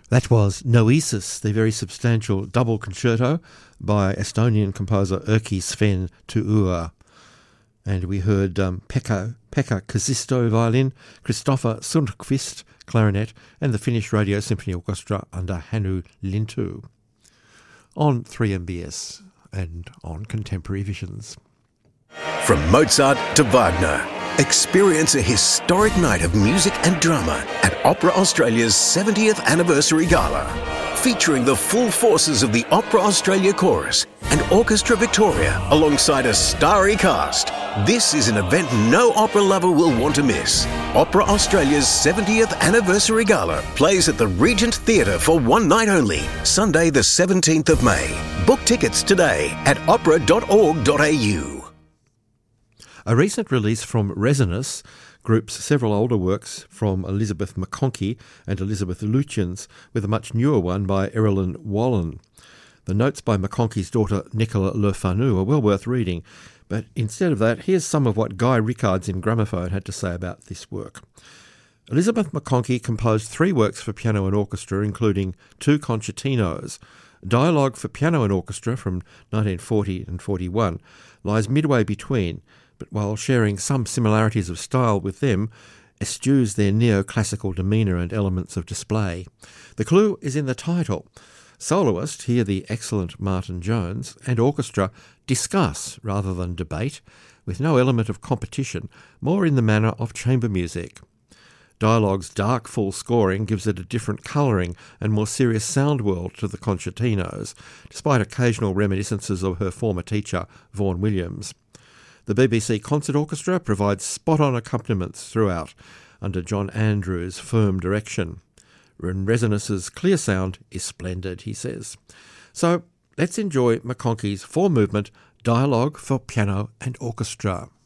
That was Noesis, the very substantial double concerto by Estonian composer Erkki Sven Tuua. And we heard Pekka Kuusisto violin, Christopher Sundqvist clarinet, and the Finnish Radio Symphony Orchestra under Hannu Lintu. On 3MBS and on Contemporary Visions. From Mozart to Wagner, experience a historic night of music and drama at Opera Australia's 70th Anniversary Gala, featuring the full forces of the Opera Australia Chorus and Orchestra Victoria alongside a starry cast. This is an event no opera lover will want to miss. Opera Australia's 70th Anniversary Gala plays at the Regent Theatre for one night only, Sunday the 17th of May. Book tickets today at opera.org.au. A recent release from Resonance groups several older works from Elizabeth McConkie and Elizabeth Lutyens with a much newer one by Erilyn Wallen. The notes by McConkie's daughter Nicola Le Fanu are well worth reading, but instead of that, here's some of what Guy Rickards in Gramophone had to say about this work. Elizabeth McConkie composed 3 works for piano and orchestra, including 2 concertinos. Dialogue for piano and orchestra from 1940 and 41 lies midway between, but while sharing some similarities of style with them, eschews their neoclassical demeanour and elements of display. The clue is in the title. Soloist, here the excellent Martin Jones, and orchestra discuss rather than debate, with no element of competition, more in the manner of chamber music. Dialogue's dark full scoring gives it a different colouring and more serious sound world to the concertinos, despite occasional reminiscences of her former teacher, Vaughan Williams. The BBC Concert Orchestra provides spot-on accompaniments throughout, under John Andrews' firm direction. Resonance's clear sound is splendid, he says. So let's enjoy McConkie's 4-movement Dialogue for Piano and Orchestra.